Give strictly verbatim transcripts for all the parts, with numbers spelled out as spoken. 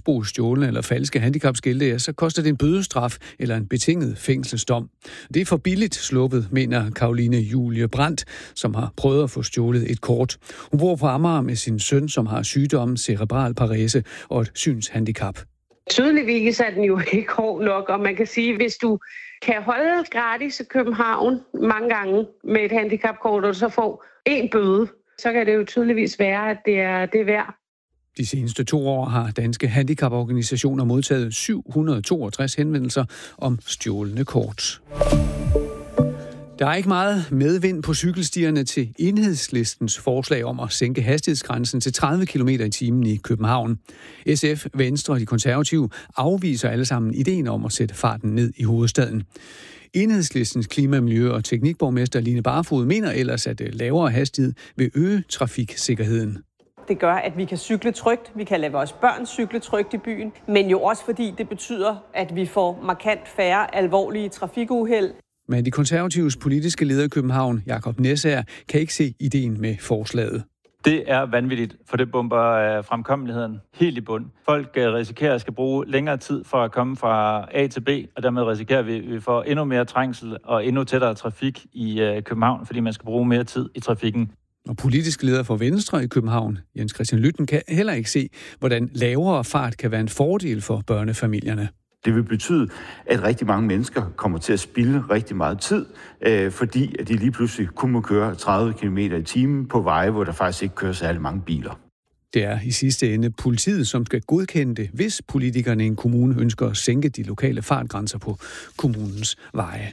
misbruge stjålne eller falske handicapskilte, ja, så koster det en bødestraf eller en betinget fængselsdom. Det er for billigt sluppet, mener Caroline Julie Brandt, som har prøvet at få stjålet et kort. Hun bor på Amager med sin søn, som har sygdommen cerebral parese og et synshandicap. Tydeligvis er den jo ikke hård nok, og man kan sige, hvis du kan holde gratis i København mange gange med et handicapkort, og så får en bøde, så kan det jo tydeligvis være, at det er, det er værd. De seneste to år har danske handicaporganisationer modtaget syv hundrede og toogtres henvendelser om stjålne kort. Der er ikke meget medvind på cykelstierne til Enhedslistens forslag om at sænke hastighedsgrænsen til tredive kilometer i timen i København. S F, Venstre og de konservative afviser alle sammen ideen om at sætte farten ned i hovedstaden. Enhedslistens klima-, miljø- og teknikborgmester Line Barfod mener ellers, at lavere hastighed vil øge trafiksikkerheden. Det gør, at vi kan cykle trygt, vi kan lade vores børn cykle trygt i byen, men jo også fordi det betyder, at vi får markant færre alvorlige trafikuheld. Men de konservatives politiske leder i København, Jakob Næsager, kan ikke se ideen med forslaget. Det er vanvittigt, for det bomber fremkommeligheden helt i bund. Folk risikerer at skal bruge længere tid for at komme fra A til B, og dermed risikerer vi, at vi får endnu mere trængsel og endnu tættere trafik i København, fordi man skal bruge mere tid i trafikken. Og politisk leder for Venstre i København, Jens Christian Lytten, kan heller ikke se, hvordan lavere fart kan være en fordel for børnefamilierne. Det vil betyde, at rigtig mange mennesker kommer til at spilde rigtig meget tid, øh, fordi at de lige pludselig kun må køre tredive kilometer i timen på veje, hvor der faktisk ikke kører særlig mange biler. Det er i sidste ende politiet, som skal godkende det, hvis politikerne i en kommune ønsker at sænke de lokale fartgrænser på kommunens veje.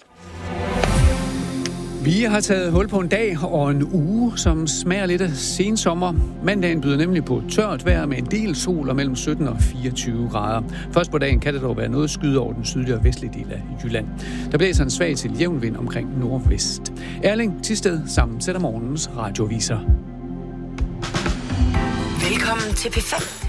Vi har taget hul på en dag og en uge, som smager lidt af sensommer. Mandagen byder nemlig på tørt vejr med en del sol og mellem sytten og fireogtyve grader. Først på dagen kan det dog være noget skyde over den sydlige og vestlige del af Jylland. Der blæser en svag til jævn vind omkring nordvest. Erling Thisted sammensætter morgens radioviser. Velkommen til P fem.